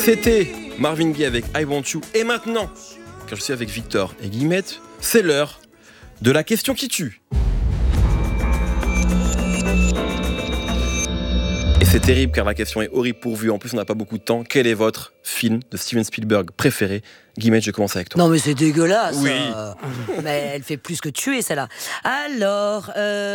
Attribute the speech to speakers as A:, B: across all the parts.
A: C'était Marvin Gaye avec I Want You. Et maintenant, quand je suis avec Victor et Guillemette, c'est l'heure de la question qui tue. Et c'est terrible car la question est horrible pourvue. En plus, on n'a pas beaucoup de temps. Quel est votre film de Steven Spielberg préféré? Guillemette, je commence avec toi.
B: Non mais c'est dégueulasse.
A: Oui.
B: Mais elle fait plus que tuer celle-là. Alors,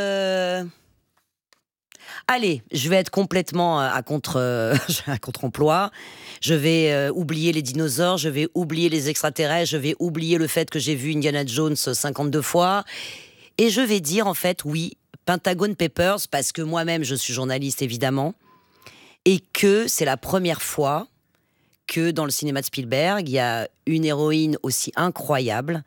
B: allez, je vais être complètement à contre-emploi. Je vais oublier les dinosaures, je vais oublier les extraterrestres, je vais oublier le fait que j'ai vu Indiana Jones 52 fois. Et je vais dire en fait, oui, Pentagon Papers, parce que moi-même je suis journaliste évidemment, et que c'est la première fois que dans le cinéma de Spielberg, il y a une héroïne aussi incroyable,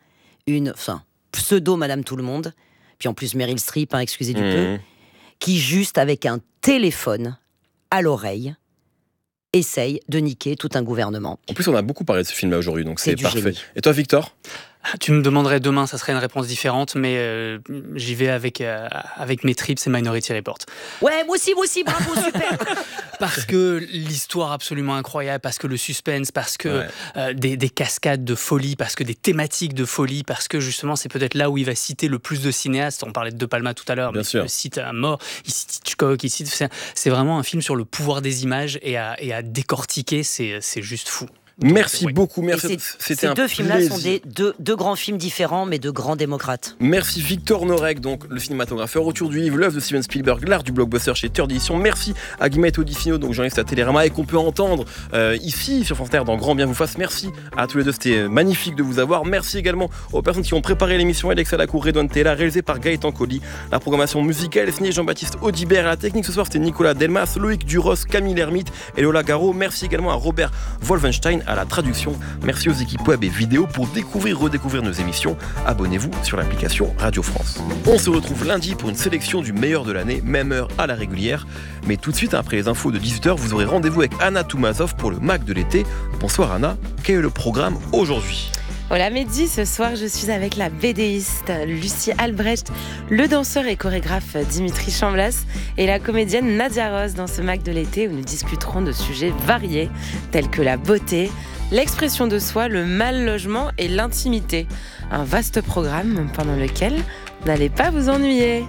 B: pseudo Madame Tout-le-Monde, puis en plus Meryl Streep, excusez du peu, qui juste avec un téléphone à l'oreille essaye de niquer tout un gouvernement.
A: En plus, on a beaucoup parlé de ce film-là aujourd'hui, donc c'est parfait.
B: Génie.
A: Et toi, Victor ?
C: Tu me demanderais demain, ça serait une réponse différente, mais j'y vais avec mes tripes, c'est Minority Report.
B: Ouais, moi aussi, bravo, super.
C: Parce que l'histoire absolument incroyable, parce que le suspense, parce que des cascades de folie, parce que des thématiques de folie, parce que justement c'est peut-être là où il va citer le plus de cinéastes. On parlait de Palma tout à l'heure, mais il cite à mort, il cite Hitchcock, c'est vraiment un film sur le pouvoir des images et à décortiquer, c'est juste fou.
A: Merci beaucoup, merci.
B: Ces deux films-là sont deux grands films différents, mais de grands démocrates.
A: Merci Victor Norek, donc le cinématographeur autour du livre, l'œuvre de Steven Spielberg, l'art du blockbuster chez Third Edition. Merci à Guillemette Odifino, donc journaliste à Télérama et qu'on peut entendre ici sur France Inter dans Grand Bien vous fasse. Merci à tous les deux, c'était magnifique de vous avoir. Merci également aux personnes qui ont préparé l'émission, Alexa Lacour, Redouane Tella, réalisée par Gaëtan Colli. La programmation musicale est signée Jean-Baptiste Audibert. À la technique ce soir, c'était Nicolas Delmas, Loïc Duros, Camille Lermite et Lola Garo. Merci également à Robert Wolfenstein à la traduction. Merci aux équipes web et vidéo. Pour redécouvrir nos émissions, abonnez-vous sur l'application Radio France. On se retrouve lundi pour une sélection du meilleur de l'année, même heure à la régulière. Mais tout de suite, après les infos de 18h, vous aurez rendez-vous avec Anna Toumazov pour le Mac de l'été. Bonsoir Anna, quel est le programme aujourd'hui ?
D: Voilà Mehdi, ce soir je suis avec la BDiste Lucie Albrecht, le danseur et chorégraphe Dimitri Chamblas et la comédienne Nadia Rose dans ce Mac de l'été où nous discuterons de sujets variés tels que la beauté, l'expression de soi, le mal logement et l'intimité. Un vaste programme pendant lequel vous n'allez pas vous ennuyer.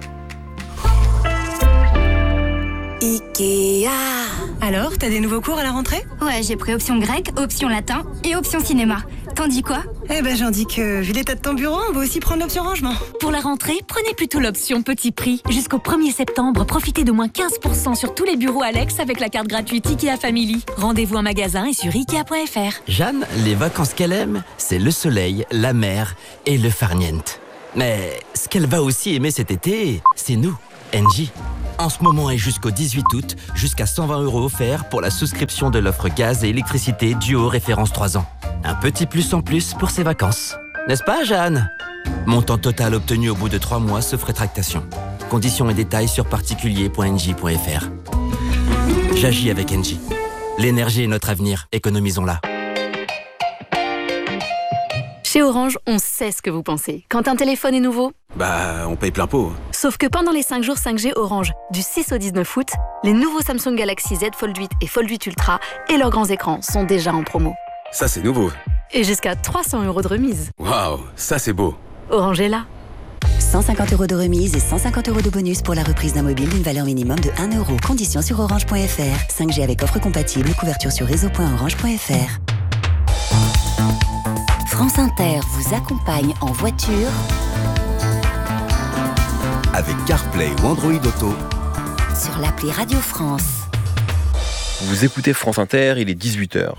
E: Ikea.
F: Alors, t'as des nouveaux cours à la rentrée ?
E: Ouais, j'ai pris option grec, option latin et option cinéma. T'en dis quoi ?
F: Eh ben, j'en dis que, vu l'état de ton bureau, on va aussi prendre l'option rangement.
G: Pour la rentrée, prenez plutôt l'option petit prix. Jusqu'au 1er septembre, profitez de moins 15% sur tous les bureaux Alex avec la carte gratuite Ikea Family. Rendez-vous en magasin et sur Ikea.fr.
H: Jeanne, les vacances qu'elle aime, c'est le soleil, la mer et le farniente. Mais ce qu'elle va aussi aimer cet été, c'est nous, Engie. En ce moment et jusqu'au 18 août, jusqu'à 120 € offerts pour la souscription de l'offre gaz et électricité Duo référence 3 ans. Un petit plus en plus pour ses vacances. N'est-ce pas, Jeanne ? Montant total obtenu au bout de 3 mois sauf rétractation. Conditions et détails sur particulier.engie.fr. J'agis avec Engie. L'énergie est notre avenir, économisons-la.
G: Chez Orange, on sait ce que vous pensez. Quand un téléphone est nouveau,
I: on paye plein pot.
G: Sauf que pendant les 5 jours 5G Orange, du 6 au 19 août, les nouveaux Samsung Galaxy Z Fold 8 et Fold 8 Ultra et leurs grands écrans sont déjà en promo.
I: Ça, c'est nouveau.
G: Et jusqu'à 300 € de remise.
I: Waouh, ça c'est beau.
G: Orange est là.
J: 150 € de remise et 150 € de bonus pour la reprise d'un mobile d'une valeur minimum de 1 €. Conditions sur orange.fr. 5G avec offre compatible, couverture sur réseau.orange.fr. France Inter vous accompagne en voiture
K: avec CarPlay ou Android Auto
J: sur l'appli Radio France.
A: Vous écoutez France Inter, il est 18h.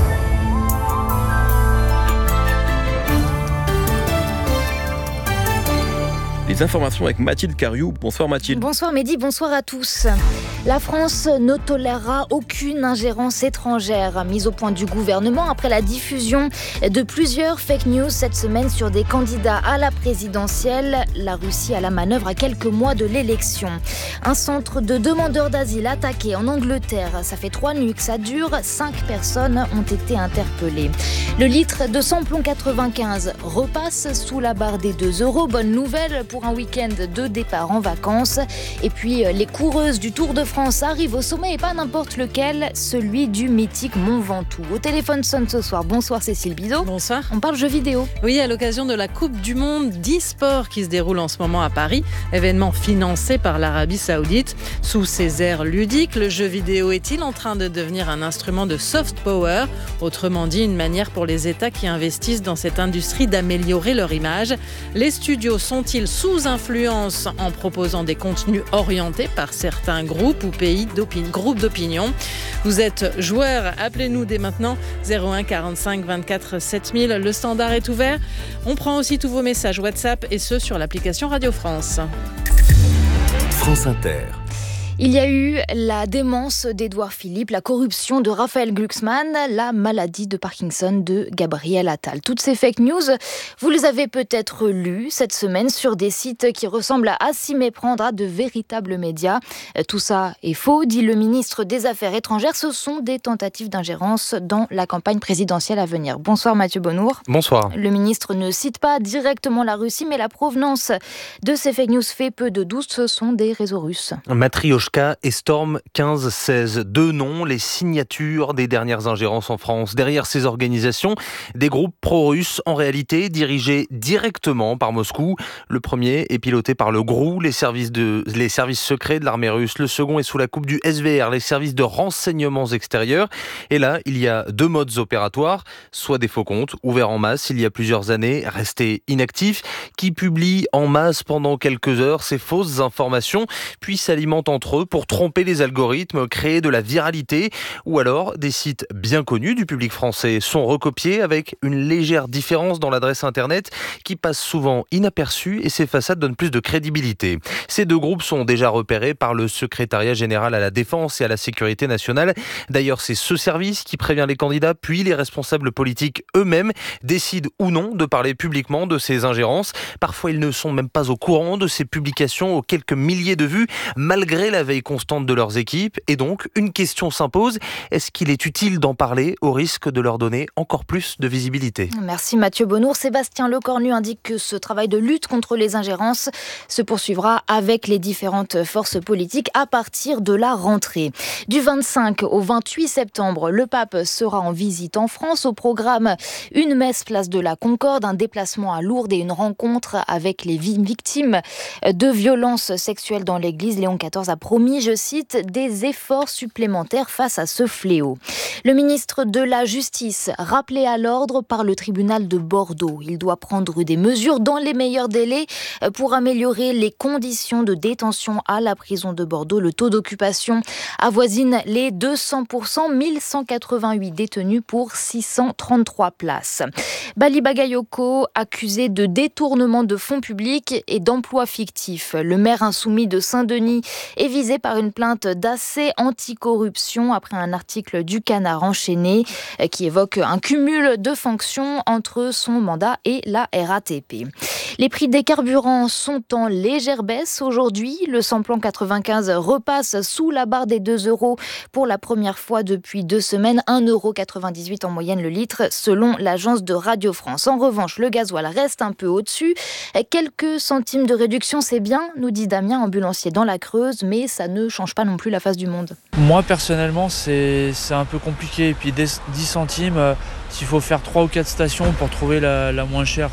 A: Les informations avec Mathilde Cariou. Bonsoir Mathilde.
L: Bonsoir Mehdi, bonsoir à tous. La France ne tolérera aucune ingérence étrangère mise au point du gouvernement après la diffusion de plusieurs fake news cette semaine sur des candidats à la présidentielle. La Russie à la manœuvre à quelques mois de l'élection. Un centre de demandeurs d'asile attaqué en Angleterre. Ça fait 3 nuits que ça dure. 5 personnes ont été interpellées. Le litre de samplon 95 repasse sous la barre des 2 €. Bonne nouvelle pour un week-end de départ en vacances. Et puis les coureuses du Tour de France arrivent au sommet et pas n'importe lequel, celui du mythique Mont Ventoux. Au téléphone sonne ce soir. Bonsoir Cécile Bidot.
M: Bonsoir.
L: On parle jeux vidéo.
M: Oui, à l'occasion de la Coupe du Monde d'e-sport qui se déroule en ce moment à Paris, événement financé par l'Arabie Saoudite. Sous ses airs ludiques, le jeu vidéo est-il en train de devenir un instrument de soft power ? Autrement dit, une manière pour les États qui investissent dans cette industrie d'améliorer leur image. Les studios sont-ils sous influence en proposant des contenus orientés par certains groupes ou groupes d'opinion ? Vous êtes joueur, appelez-nous dès maintenant 01 45 24 7000. Le standard est ouvert. On prend aussi tous vos messages WhatsApp et ceux sur l'application Radio France.
K: France Inter.
L: Il y a eu la démence d'Édouard Philippe, la corruption de Raphaël Glucksmann, la maladie de Parkinson de Gabriel Attal. Toutes ces fake news, vous les avez peut-être lues cette semaine sur des sites qui ressemblent à s'y méprendre à de véritables médias. Tout ça est faux, dit le ministre des Affaires étrangères. Ce sont des tentatives d'ingérence dans la campagne présidentielle à venir. Bonsoir Mathieu Bonnour.
N: Bonsoir.
L: Le ministre ne cite pas directement la Russie, mais la provenance de ces fake news fait peu de doute. Ce sont des réseaux russes.
N: Matryoshka et Storm 1516, deux noms, les signatures des dernières ingérences en France. Derrière ces organisations, des groupes pro-russes, en réalité dirigés directement par Moscou. Le premier est piloté par le GRU, les services secrets de l'armée russe. Le second est sous la coupe du SVR, les services de renseignements extérieurs. Et là, il y a deux modes opératoires, soit des faux comptes, ouverts en masse il y a plusieurs années, restés inactifs, qui publient en masse pendant quelques heures ces fausses informations, puis s'alimentent entre eux pour tromper les algorithmes, créer de la viralité, ou alors des sites bien connus du public français sont recopiés avec une légère différence dans l'adresse internet qui passe souvent inaperçue et ces façades donnent plus de crédibilité. Ces deux groupes sont déjà repérés par le secrétariat général à la défense et à la sécurité nationale. D'ailleurs, c'est ce service qui prévient les candidats, puis les responsables politiques eux-mêmes décident ou non de parler publiquement de ces ingérences. Parfois, ils ne sont même pas au courant de ces publications aux quelques milliers de vues, malgré la veille constante de leurs équipes. Et donc, une question s'impose. Est-ce qu'il est utile d'en parler au risque de leur donner encore plus de visibilité ?
L: Merci Mathieu Bonnour. Sébastien Lecornu indique que ce travail de lutte contre les ingérences se poursuivra avec les différentes forces politiques à partir de la rentrée. Du 25 au 28 septembre, le pape sera en visite en France. Au programme, une messe place de la Concorde, un déplacement à Lourdes et une rencontre avec les victimes de violences sexuelles dans l'Église. Léon XIV a promis, je cite, des efforts supplémentaires face à ce fléau. Le ministre de la Justice, rappelé à l'ordre par le tribunal de Bordeaux. Il doit prendre des mesures dans les meilleurs délais pour améliorer les conditions de détention à la prison de Bordeaux. Le taux d'occupation avoisine les 200%, 1188 détenus pour 633 places. Bali Bagayoko, accusé de détournement de fonds publics et d'emploi fictif. Le maire insoumis de Saint-Denis est visé par une plainte d'AC anticorruption après un article du Canard enchaîné qui évoque un cumul de fonctions entre son mandat et la RATP. Les prix des carburants sont en légère baisse aujourd'hui. Le samplon 95 repasse sous la barre des 2 € pour la première fois depuis 2 semaines. 1,98 € en moyenne le litre selon l'agence de Radio France. En revanche, le gasoil reste un peu au-dessus. Quelques centimes de réduction, c'est bien, nous dit Damien, ambulancier dans la Creuse, mais ça ne change pas non plus la face du monde.
O: Moi, personnellement, c'est un peu compliqué. Et puis 10 centimes, s'il faut faire 3 ou 4 stations pour trouver la moins chère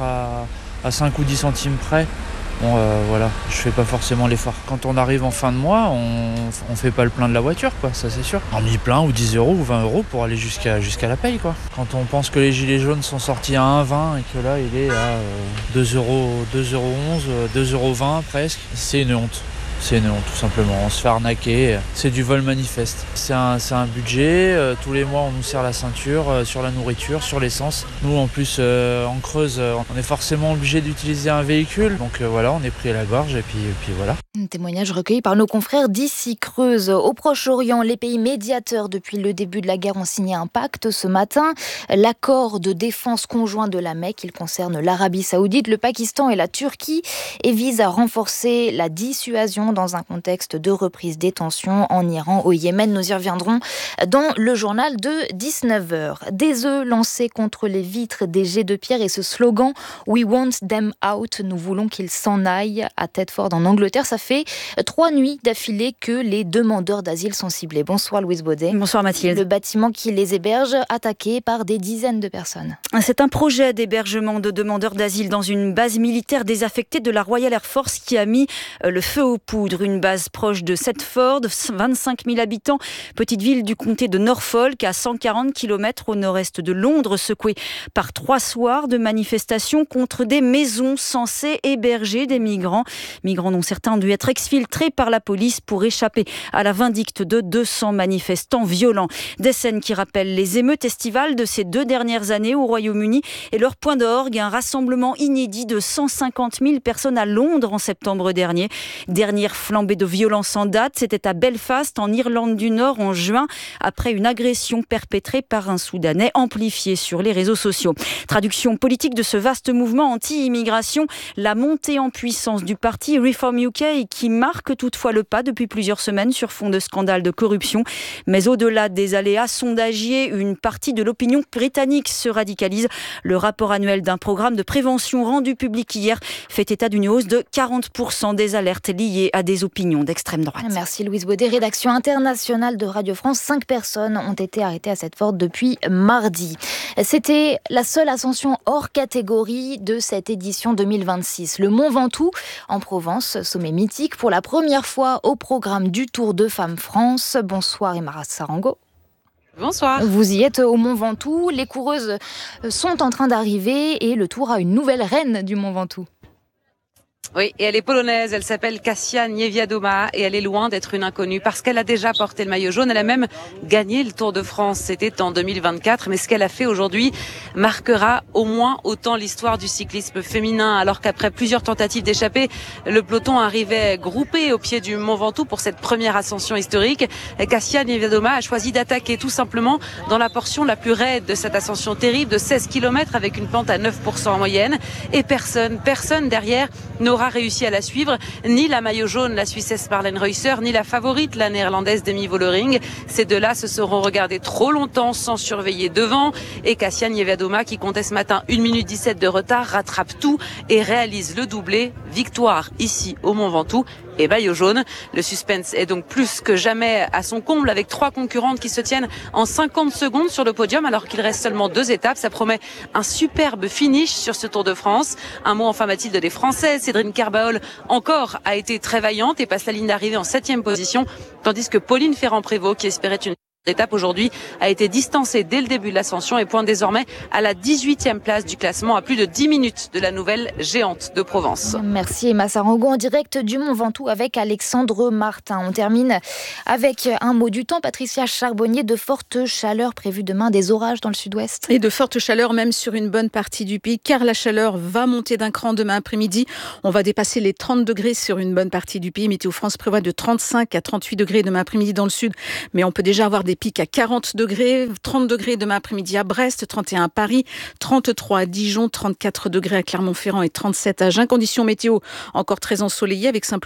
O: à 5 ou 10 centimes près, bon, voilà, je fais pas forcément l'effort. Quand on arrive en fin de mois, on fait pas le plein de la voiture, quoi, ça c'est sûr. Un mi-plein ou 10 € ou 20 € pour aller jusqu'à la paye, quoi. Quand on pense que les gilets jaunes sont sortis à 1,20 et que là il est à 2,11 €, 2,20 € presque, c'est une honte. C'est une honte, tout simplement. On se fait arnaquer. C'est du vol manifeste. C'est un budget. Tous les mois, on nous serre la ceinture sur la nourriture, sur l'essence. Nous, en plus, en Creuse, on est forcément obligé d'utiliser un véhicule. Donc voilà, on est pris à la gorge et puis voilà.
L: Un témoignage recueilli par nos confrères d'ici Creuse. Au Proche-Orient, les pays médiateurs depuis le début de la guerre ont signé un pacte ce matin. L'accord de défense conjoint de la Mecque, il concerne l'Arabie Saoudite, le Pakistan et la Turquie et vise à renforcer la dissuasion décision dans un contexte de reprise des tensions en Iran, au Yémen. Nous y reviendrons dans le journal de 19h. Des œufs lancés contre les vitres, des jets de pierre et ce slogan « We want them out », nous voulons qu'ils s'en aillent, à Thetford en Angleterre. Ça fait 3 nuits d'affilée que les demandeurs d'asile sont ciblés. Bonsoir Louise Baudet.
P: Bonsoir Mathilde.
L: Le bâtiment qui les héberge, attaqué par des dizaines de personnes.
P: C'est un projet d'hébergement de demandeurs d'asile dans une base militaire désaffectée de la Royal Air Force qui a mis le feu aux poudres. Une base proche de Thetford, 25 000 habitants, petite ville du comté de Norfolk, à 140 km au nord-est de Londres, secouée par 3 soirs de manifestations contre des maisons censées héberger des migrants. Migrants dont certains ont dû être exfiltrés par la police pour échapper à la vindicte de 200 manifestants violents. Des scènes qui rappellent les émeutes estivales de ces 2 dernières années au Royaume-Uni et leur point d'orgue, un rassemblement inédit de 150 000 personnes à Londres en septembre dernier. Dernière flambée de violence en date, c'était à Belfast, en Irlande du Nord, en juin, après une agression perpétrée par un Soudanais, amplifiée sur les réseaux sociaux. Traduction politique de ce vaste mouvement anti-immigration, la montée en puissance du parti Reform UK qui marque toutefois le pas depuis plusieurs semaines sur fond de scandales de corruption. Mais au-delà des aléas sondagiers, une partie de l'opinion britannique se radicalise. Le rapport annuel d'un programme de prévention rendu public hier fait état d'une hausse de 40% des alertes liées à des opinions d'extrême droite.
L: Merci Louise Baudet. Rédaction internationale de Radio France. 5 personnes ont été arrêtées à Thetford depuis mardi. C'était la seule ascension hors catégorie de cette édition 2026. Le Mont Ventoux en Provence, sommet mythique pour la première fois au programme du Tour de Femmes France. Bonsoir Emma Sarango.
Q: Bonsoir.
L: Vous y êtes au Mont Ventoux. Les coureuses sont en train d'arriver et le Tour a une nouvelle reine du Mont Ventoux.
Q: Oui, et elle est polonaise, elle s'appelle Kasia Niewiadoma et elle est loin d'être une inconnue parce qu'elle a déjà porté le maillot jaune, elle a même gagné le Tour de France, c'était en 2024, mais ce qu'elle a fait aujourd'hui marquera au moins autant l'histoire du cyclisme féminin, alors qu'après plusieurs tentatives d'échapper, le peloton arrivait groupé au pied du Mont Ventoux pour cette première ascension historique. Kasia Niewiadoma a choisi d'attaquer tout simplement dans la portion la plus raide de cette ascension terrible de 16 km avec une pente à 9% en moyenne et personne derrière n'aura réussi à la suivre, ni la maillot jaune, la Suissesse Marlene Reusser, ni la favorite, la néerlandaise Demi Vollering. Ces deux-là se seront regardés trop longtemps sans surveiller devant et Kasia Niewiadoma, qui comptait ce matin 1 minute 17 de retard, rattrape tout et réalise le doublé. Victoire ici au Mont Ventoux et maillot jaune. Le suspense est donc plus que jamais à son comble avec 3 concurrentes qui se tiennent en 50 secondes sur le podium alors qu'il reste seulement 2 étapes. Ça promet un superbe finish sur ce Tour de France. Un mot enfin Mathilde des Françaises. Cédrine Carbaol encore a été très vaillante et passe la ligne d'arrivée en 7e position, tandis que Pauline Ferrand-Prévot, qui espérait une étape aujourd'hui, a été distancée dès le début de l'ascension et pointe désormais à la 18e place du classement, à plus de 10 minutes de la nouvelle géante de Provence.
L: Merci Emma Sarango en direct du Mont Ventoux avec Alexandre Martin. On termine avec un mot du temps. Patricia Charbonnier, de fortes chaleurs prévues demain, des orages dans le sud-ouest.
R: Et de fortes chaleurs même sur une bonne partie du pays, car la chaleur va monter d'un cran demain après-midi. On va dépasser les 30 degrés sur une bonne partie du pays. Météo France prévoit de 35 à 38 degrés demain après-midi dans le sud, mais on peut déjà avoir des pics à 40 degrés, 30 degrés demain après-midi à Brest, 31 à Paris, 33 à Dijon, 34 degrés à Clermont-Ferrand et 37 à Agen. Conditions météo encore très ensoleillées avec simplement